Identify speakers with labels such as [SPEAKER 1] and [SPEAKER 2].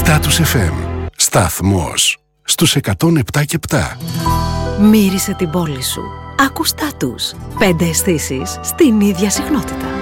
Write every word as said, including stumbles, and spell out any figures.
[SPEAKER 1] Status εφ εμ. Σταθμός στους εκατόν επτά και επτά.
[SPEAKER 2] Μύρισε την πόλη σου. Άκου Status. Πέντε αισθήσεις στην ίδια συχνότητα.